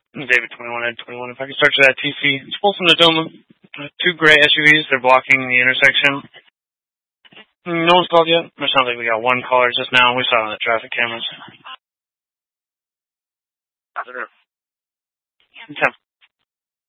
David 21 Ed 21. If I could start you that TC. It's Folsom Nadoma. Two gray SUVs. They're blocking the intersection. No one's called yet. It sounds like we got one caller just now. We saw it on the traffic cameras. 10.